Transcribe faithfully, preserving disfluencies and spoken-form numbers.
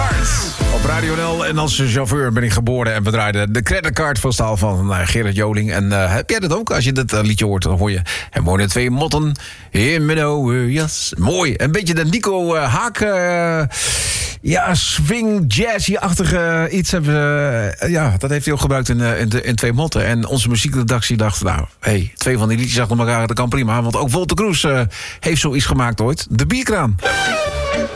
Creditcard op Radio nul. En als chauffeur ben ik geboren en we draaiden de Creditcard van staal van uh, Gerard Joling. En uh, heb jij dat ook? Als je dit uh, liedje hoort, dan hoor je en wonen twee motten in mijn oude jas. Mooi. Een beetje de Nico uh, Haak... Uh, ja, swing, jazzy-achtige iets hebben we... Uh, ja, dat heeft hij ook gebruikt in, uh, in, de, in Twee Motten. En onze muziekredactie dacht, nou, hey, twee van die liedjes achter elkaar, dat kan prima. Want ook Wolter Kroes uh, heeft zoiets gemaakt ooit. De Bierkraan.